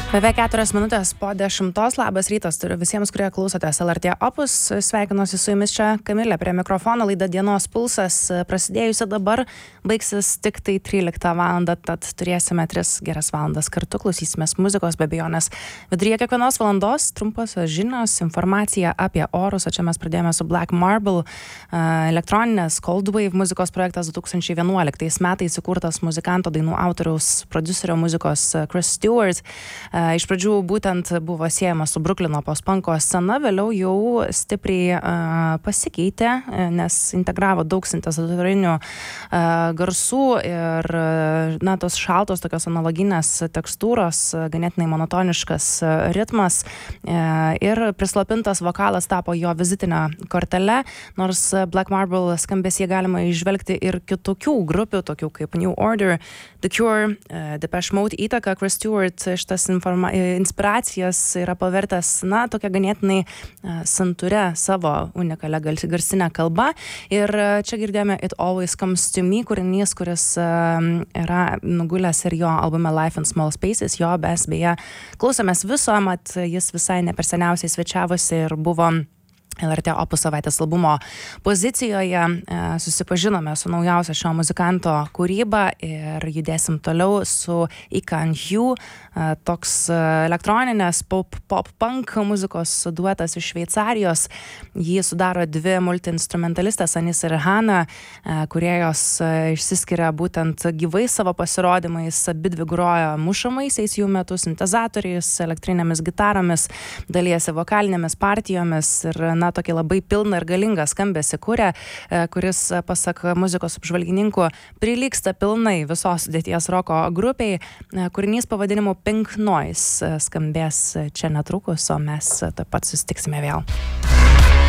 Beveik 4 minutės po 10. Labas rytas, turiu visiems, kurie klausotės LRT Opus. Sveikinuosi su jumis čia Kamilė prie mikrofono. Laida Dienos pulsas prasidėjusi dabar, baigsis tik tai 13 valandą, tad turėsime 3 geras valandas kartu, klausysimės muzikos be abejonės. Viduryje kiekvienos valandos trumposios žinios, informacija apie orus, o čia mes pradėjome su Black Marble, elektroninės Cold Wave muzikos projektas 2011 metais įkurtas muzikanto, dainų autoriaus, prodiuserio muzikos Chris Stewart. Iš pradžių būtent buvo siejama su Bruklino post-punko scena, vėliau jau stipriai pasikeitė, nes integravo daug sintezatorinių garsų ir tos šaltos tokios analoginės tekstūros, ganėtinai monotoniškas ritmas ir prislopintas vokalas tapo jo vizitinę kortelę, nors Black Marble skambesį galima išvelgti ir kitokių grupių, tokių kaip New Order, The Cure, Depeche Mode įtaka. Chris Stewart šitas inspiracijas yra pavertęs, tokia ganėtinai santūre savo unikalią garsinę kalbą. Ir čia girdėjome It Always Comes to Me, kūrinys, kuris yra nugulęs ir jo albume Life in Small Spaces. Jo mes beje klausomės viso, mat jis visai ne per seniausiai svečiavosi ir buvo LRT Opus savaitės albumo pozicijoje. Susipažinome su naujausia šio muzikanto kūryba ir judėsim toliau su Ikan Hugh, toks elektroninės pop-punk muzikos duetas iš Šveicarijos. Jį sudaro dvi multi-instrumentalistės, Anis ir Hana, kurie jos išsiskiria būtent gyvai savo pasirodymais, abidvi groja mušamaisiais jų metu, sintezatoriais, elektrinėmis gitaromis, dalijasi vokalinėmis partijomis ir tokį labai pilną ir galingą skambesį kuria, kuris, pasak muzikos apžvalgininkų, prilygsta pilnai visos sudėties roko grupiai. Kūrinys pavadinimu Pink Noise skambės čia netrukus, o mes taip pat susitiksime vėl.